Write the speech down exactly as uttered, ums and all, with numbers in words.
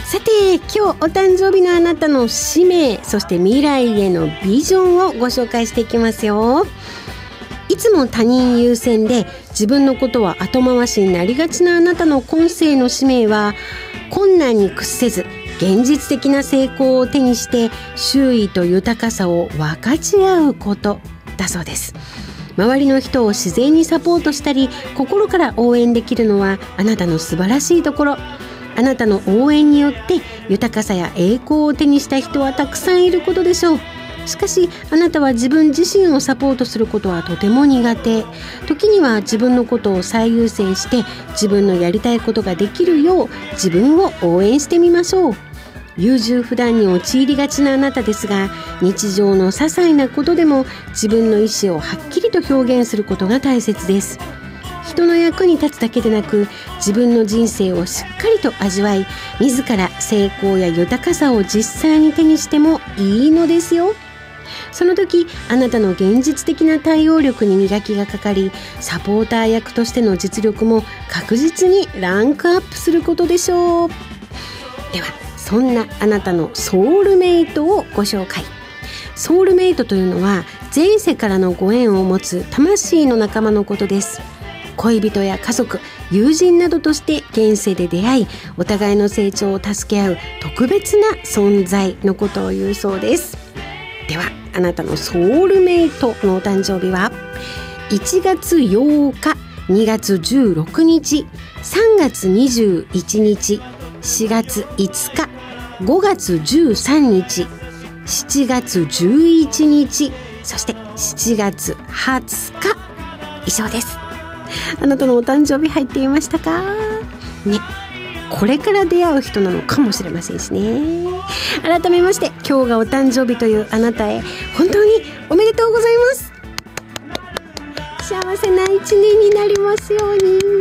さて今日お誕生日のあなたの使命、そして未来へのビジョンをご紹介していきますよ。いつも他人優先で自分のことは後回しになりがちなあなたの今世の使命は、困難に屈せず現実的な成功を手にして周囲と豊かさを分かち合うことだそうです。周りの人を自然にサポートしたり心から応援できるのはあなたの素晴らしいところ。あなたの応援によって豊かさや栄光を手にした人はたくさんいることでしょう。しかしあなたは自分自身をサポートすることはとても苦手。時には自分のことを最優先して自分のやりたいことができるよう自分を応援してみましょう。優柔不断に陥りがちなあなたですが、日常の些細なことでも自分の意思をはっきりと表現することが大切です。人の役に立つだけでなく自分の人生をしっかりと味わい、自ら成功や豊かさを実際に手にしてもいいのですよ。その時あなたの現実的な対応力に磨きがかかり、サポーター役としての実力も確実にランクアップすることでしょう。ではそんなあなたのソウルメイトをご紹介。ソウルメイトというのは前世からのご縁を持つ魂の仲間のことです。恋人や家族、友人などとして現世で出会い、お互いの成長を助け合う特別な存在のことを言うそうです。ではあなたのソウルメイトのお誕生日はいちがつようか、にがつじゅうろくにち、さんがつにじゅういちにち、しがついつか、ごがつじゅうさんにち、しちがつじゅういちにち、そしてしちがつはつか以上です。あなたのお誕生日入っていましたかね。これから出会う人なのかもしれませんしね。改めまして今日がお誕生日というあなたへ本当におめでとうございます。幸せな一年になりますように。